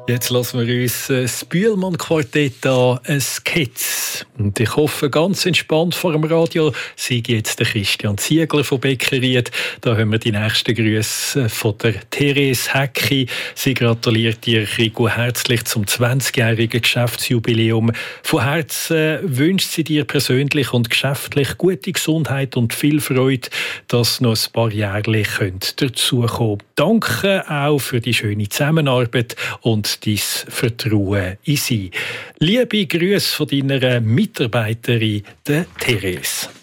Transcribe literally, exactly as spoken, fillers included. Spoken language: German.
Jetzt lassen wir uns das Bühlmann-Quartett an, ein Sketch. Und ich hoffe, ganz entspannt vor dem Radio sei jetzt der Christian Ziegler von Beckeried. Da haben wir die nächsten Grüße von der Therese Hecki. Sie gratuliert dir, Rico, herzlich zum zwanzigjährigen Geschäftsjubiläum. Von Herzen wünscht sie dir persönlich und geschäftlich gute Gesundheit und viel Freude, dass noch ein paar Jahre dazukommen. Danke auch für die schöne Zusammenarbeit und dein Vertrauen in sie. Liebe Grüße von deiner Mitarbeiterin, der Therese.